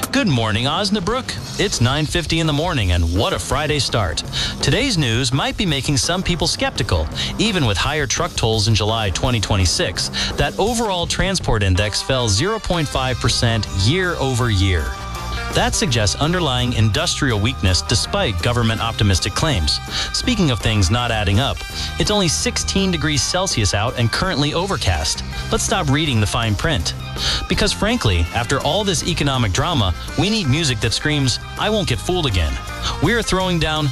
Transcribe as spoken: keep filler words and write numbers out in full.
Good morning, Osnabrück. It's nine fifty in the morning, and what a Friday start. Today's news might be making some people skeptical. Even with higher truck tolls in July twenty twenty-six, that overall transport index fell zero point five percent year over year. That suggests underlying industrial weakness despite government optimistic claims. Speaking of things not adding up, it's only sixteen degrees Celsius out and currently overcast. Let's stop reading the fine print. Because frankly, after all this economic drama, we need music that screams, "I won't get fooled again." We're throwing down